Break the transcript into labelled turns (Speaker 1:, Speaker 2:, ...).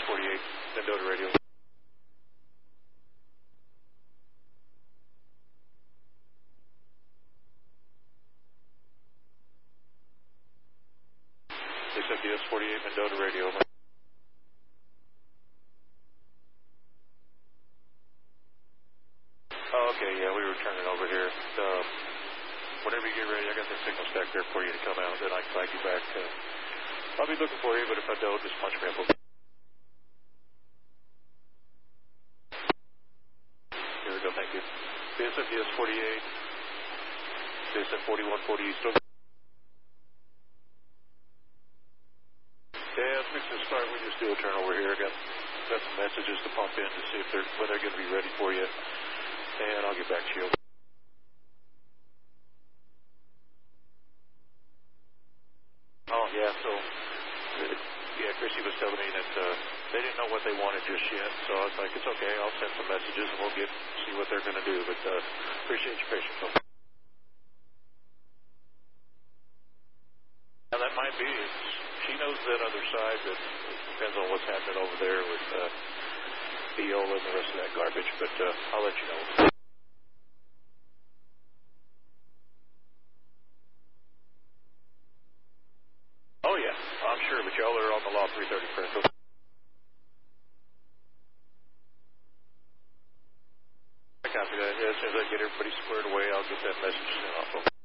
Speaker 1: 48, Mendota Radio. SFDS 48, Mendota Radio. Oh, okay, yeah, we were turning over here. Whenever you get ready, I got the signal stack there for you to come out, then I can flag you back. I'll be looking for you, but if I don't, just punch me up. Here we go, thank you. SFDS 48, SFDS 4140 East. Yeah, let's fix this start. We just do a turnover here. Got some messages to pump in to see if when they're going to be ready for you, and I'll get back to you. Oh, yeah, so, yeah, Chrissy was telling me that they didn't know what they wanted just yet, so I was like, it's okay, I'll send some messages and we'll see what they're going to do, but appreciate your patience. Now, that might be, she knows that other side, but it depends on what's happening over there with Viola and the rest of that garbage, but I'll let you know. Oh, yeah, I'm sure, but y'all are on the law 330 press. I copy that. Yeah, as soon as I get everybody squared away, I'll get that message sent off.